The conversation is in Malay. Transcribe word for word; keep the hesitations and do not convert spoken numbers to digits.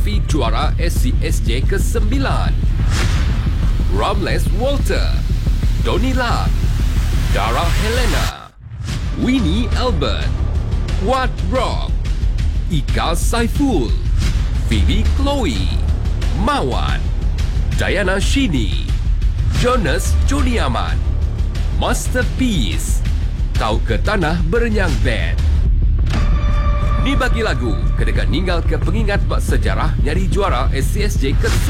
Rafi juara S C S J ke sembilan. Ramles Walter, Donny Lam, Dara Helena, Winnie Albert, Wat Rock, Ika Saiful, Phoebe Chloe, Mawan, Diana Shini, Jonas Joniaman, Masterpiece, Tau ke Tanah Berenyang Band. Ni bagi lagu, kedekat ninggal ke pengingat bak sejarah nyari juara S C S J ke